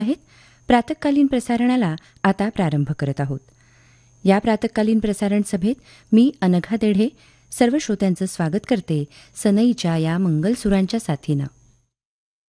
आहेत. प्रातःकालीन प्रसारणाला आता प्रारंभ करत आहोत. या प्रातःकालीन प्रसारण सभेत मी अनघा देढे सर्व श्रोत्यांचं स्वागत करते सनईच्या या मंगलसुरांच्या साथीनं.